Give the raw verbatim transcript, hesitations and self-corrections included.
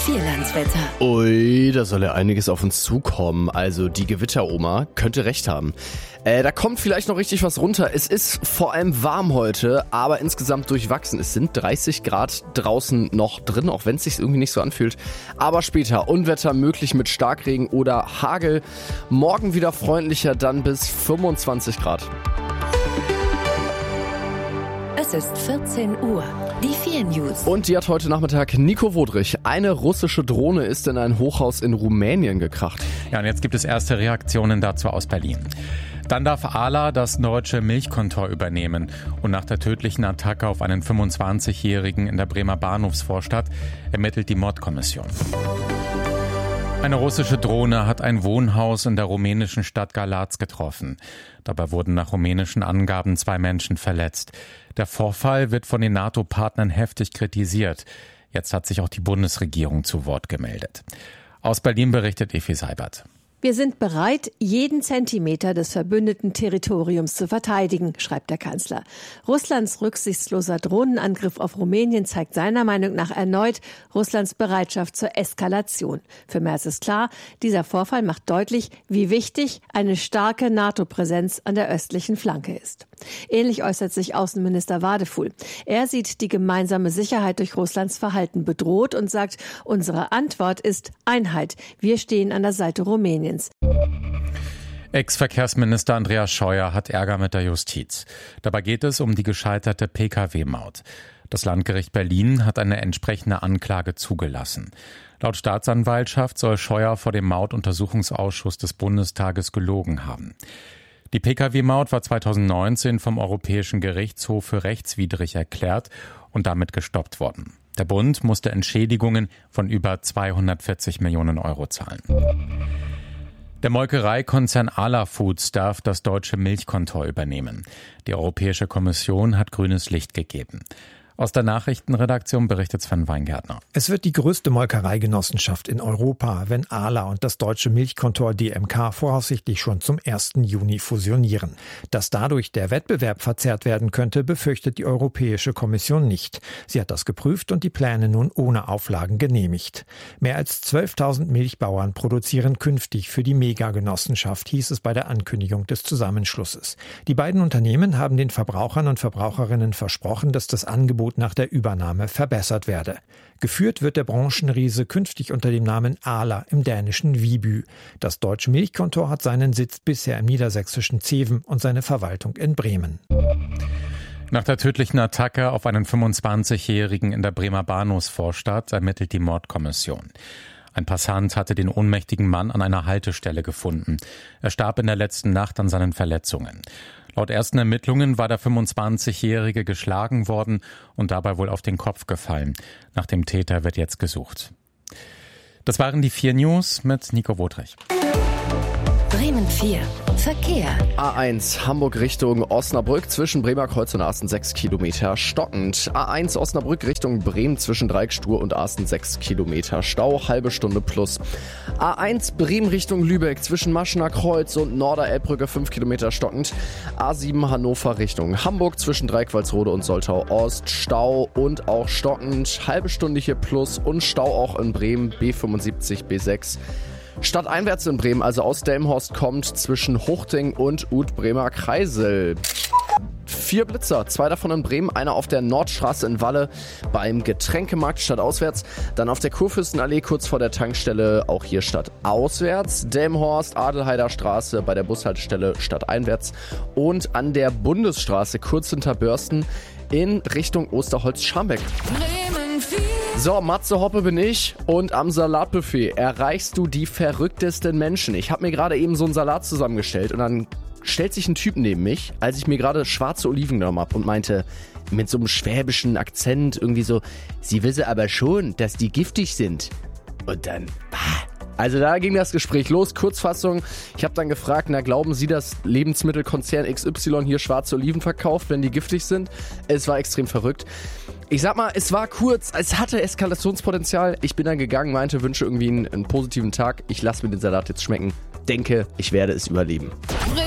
Vierlandswetter. Ui, da soll ja einiges auf uns zukommen. Also die Gewitteroma könnte recht haben. Äh, da kommt vielleicht noch richtig was runter. Es ist vor allem warm heute, aber insgesamt durchwachsen. Es sind dreißig Grad draußen noch drin, auch wenn es sich irgendwie nicht so anfühlt. Aber später Unwetter möglich mit Starkregen oder Hagel. Morgen wieder freundlicher, dann bis fünfundzwanzig Grad. Es ist vierzehn Uhr. Die vier News. Und die hat heute Nachmittag Nico Wodrich. Eine russische Drohne ist in ein Hochhaus in Rumänien gekracht. Ja, und jetzt gibt es erste Reaktionen dazu aus Berlin. Dann darf Arla das deutsche Milchkontor übernehmen. Und nach der tödlichen Attacke auf einen fünfundzwanzigjährigen in der Bremer Bahnhofsvorstadt ermittelt die Mordkommission. Eine russische Drohne hat ein Wohnhaus in der rumänischen Stadt Galați getroffen. Dabei wurden nach rumänischen Angaben zwei Menschen verletzt. Der Vorfall wird von den NATO-Partnern heftig kritisiert. Jetzt hat sich auch die Bundesregierung zu Wort gemeldet. Aus Berlin berichtet Evi Seibert. Wir sind bereit, jeden Zentimeter des verbündeten Territoriums zu verteidigen, schreibt der Kanzler. Russlands rücksichtsloser Drohnenangriff auf Rumänien zeigt seiner Meinung nach erneut Russlands Bereitschaft zur Eskalation. Für Merz ist klar, dieser Vorfall macht deutlich, wie wichtig eine starke NATO-Präsenz an der östlichen Flanke ist. Ähnlich äußert sich Außenminister Wadefuhl. Er sieht die gemeinsame Sicherheit durch Russlands Verhalten bedroht und sagt, unsere Antwort ist Einheit. Wir stehen an der Seite Rumäniens. Ex-Verkehrsminister Andreas Scheuer hat Ärger mit der Justiz. Dabei geht es um die gescheiterte P K W-Maut. Das Landgericht Berlin hat eine entsprechende Anklage zugelassen. Laut Staatsanwaltschaft soll Scheuer vor dem Mautuntersuchungsausschuss des Bundestages gelogen haben. Die P K W-Maut war zweitausendneunzehn vom Europäischen Gerichtshof für rechtswidrig erklärt und damit gestoppt worden. Der Bund musste Entschädigungen von über zweihundertvierzig Millionen Euro zahlen. Der Molkereikonzern Arla Foods darf das deutsche Milchkontor übernehmen. Die Europäische Kommission hat grünes Licht gegeben. Aus der Nachrichtenredaktion berichtet Sven Weingärtner. Es wird die größte Molkereigenossenschaft in Europa, wenn Arla und das deutsche Milchkontor D M K voraussichtlich schon zum ersten Juni fusionieren. Dass dadurch der Wettbewerb verzerrt werden könnte, befürchtet die Europäische Kommission nicht. Sie hat das geprüft und die Pläne nun ohne Auflagen genehmigt. Mehr als zwölftausend Milchbauern produzieren künftig für die Megagenossenschaft, hieß es bei der Ankündigung des Zusammenschlusses. Die beiden Unternehmen haben den Verbrauchern und Verbraucherinnen versprochen, dass das Angebot nach der Übernahme verbessert werde. Geführt wird der Branchenriese künftig unter dem Namen Arla im dänischen Viby. Das deutsche Milchkontor hat seinen Sitz bisher im niedersächsischen Zeven und seine Verwaltung in Bremen. Nach der tödlichen Attacke auf einen fünfundzwanzigjährigen in der Bremer Bahnhofsvorstadt ermittelt die Mordkommission. Ein Passant hatte den ohnmächtigen Mann an einer Haltestelle gefunden. Er starb in der letzten Nacht an seinen Verletzungen. Laut ersten Ermittlungen war der fünfundzwanzigjährige geschlagen worden und dabei wohl auf den Kopf gefallen. Nach dem Täter wird jetzt gesucht. Das waren die vier News mit Nico Wodrich. Bremen vier. Verkehr. A eins Hamburg Richtung Osnabrück zwischen Bremer Kreuz und Asten sechs Kilometer stockend. A eins Osnabrück Richtung Bremen zwischen Dreieckstur und Asten sechs Kilometer Stau, halbe Stunde plus. A eins Bremen Richtung Lübeck zwischen Maschener Kreuz und Norderelbbrücke fünf Kilometer stockend. A sieben Hannover Richtung Hamburg zwischen Dreiqualsrode und Soltau Ost, Stau und auch stockend, halbe Stunde hier plus und Stau auch in Bremen B fünfundsiebzig B sechs. Stadteinwärts in Bremen, also aus Delmenhorst kommt zwischen Huchting und Ut-Bremer Kreisel. Vier Blitzer, zwei davon in Bremen, einer auf der Nordstraße in Walle beim Getränkemarkt stadtauswärts, dann auf der Kurfürstenallee kurz vor der Tankstelle, auch hier stadtauswärts, Delmenhorst, Adelheider Straße bei der Bushaltestelle stadteinwärts und an der Bundesstraße kurz hinter Börsten in Richtung Osterholz-Scharmbeck. So, Matze Hoppe bin ich und am Salatbuffet erreichst du die verrücktesten Menschen. Ich habe mir gerade eben so einen Salat zusammengestellt und dann stellt sich ein Typ neben mich, als ich mir gerade schwarze Oliven genommen habe und meinte mit so einem schwäbischen Akzent irgendwie so, sie wisse aber schon, dass die giftig sind. Und dann, also da ging das Gespräch los, Kurzfassung. Ich habe dann gefragt, na glauben Sie, dass Lebensmittelkonzern X Y hier schwarze Oliven verkauft, wenn die giftig sind? Es war extrem verrückt. Ich sag mal, es war kurz, es hatte Eskalationspotenzial. Ich bin dann gegangen, meinte, wünsche irgendwie einen, einen positiven Tag. Ich lasse mir den Salat jetzt schmecken. Denke, ich werde es überleben.